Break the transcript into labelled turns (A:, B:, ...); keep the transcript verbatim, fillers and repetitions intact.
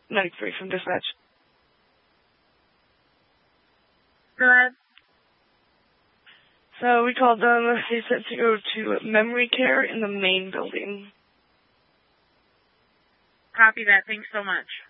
A: ninety-three from dispatch.
B: Go ahead.
A: So we called them. They said to go to memory care in the main building.
B: Copy that. Thanks so much.